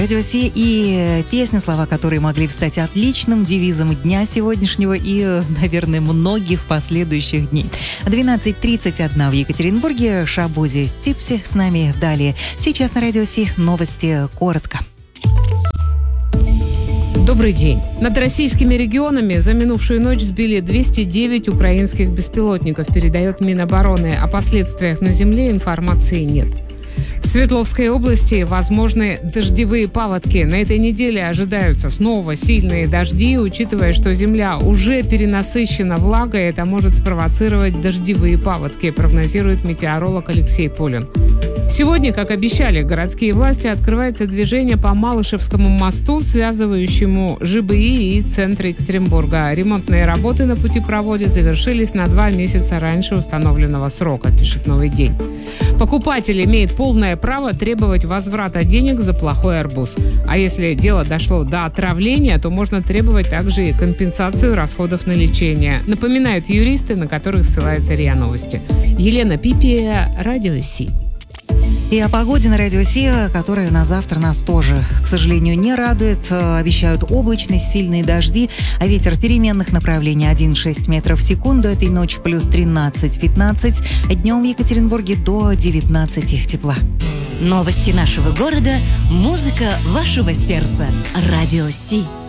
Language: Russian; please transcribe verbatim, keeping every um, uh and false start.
Радио Си и песня, слова которой могли стать отличным девизом дня сегодняшнего и, наверное, многих последующих дней. двенадцать тридцать один в Екатеринбурге. Шабузи Типси с нами далее. Сейчас на Радио Си новости коротко. Добрый день. Над российскими регионами за минувшую ночь сбили двести девять украинских беспилотников, передает Минобороны. О последствиях на земле информации нет. В Свердловской области возможны дождевые паводки. На этой неделе ожидаются снова сильные дожди, учитывая, что земля уже перенасыщена влагой, это может спровоцировать дождевые паводки, прогнозирует метеоролог Алексей Полин. Сегодня, как обещали городские власти, открывается движение по Малышевскому мосту, связывающему ЖБИ и центр Екатеринбурга. Ремонтные работы на путепроводе завершились на два месяца раньше установленного срока, пишет «Новый день». Покупатель имеет полное право требовать возврата денег за плохой арбуз. А если дело дошло до отравления, то можно требовать также и компенсацию расходов на лечение, напоминают юристы, на которых ссылается РИА Новости. Елена Пипия, Радио Си. И о погоде на Радио Си, которая на завтра нас тоже, к сожалению, не радует. Обещают облачность, сильные дожди, а ветер переменных направлений один целых шесть метров в секунду. Этой ночью плюс тринадцать-пятнадцать. Днем в Екатеринбурге до девятнадцати тепла. Новости нашего города, музыка вашего сердца. Радио Си.